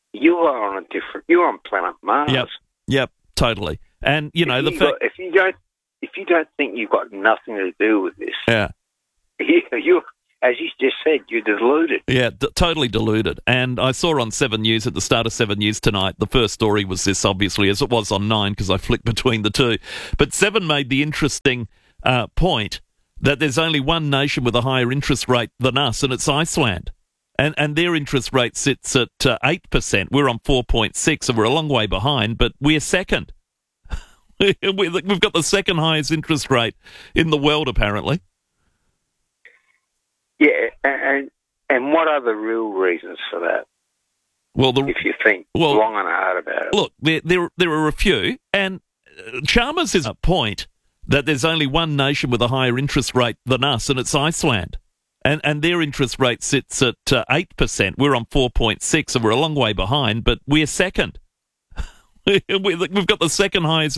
you are on a different. You're on planet Mars. Yep, yep, totally. And you know if the you fact. got, if you don't, if you don't think you've got nothing to do with this, Yeah. you, you as you just said, you're deluded. Yeah, d- totally deluded. And I saw on Seven News at the start of Seven News tonight, the first story was this, obviously, as it was on Nine, because I flicked between the two. But Seven made the interesting uh, point that there's only one nation with a higher interest rate than us, and it's Iceland. And and their interest rate sits at uh, eight percent. We're on four point six, and we're a long way behind, but we're second. We've got the second highest interest rate in the world, apparently. Yeah, and and what are the real reasons for that? Well, the, if you think well, long and hard about it. Look, there, there there are a few, and Chalmers is a point that there's only one nation with a higher interest rate than us, and it's Iceland. And and their interest rate sits at uh, eight percent. We're on four point six, and we're a long way behind, but we're second. We've got the second highest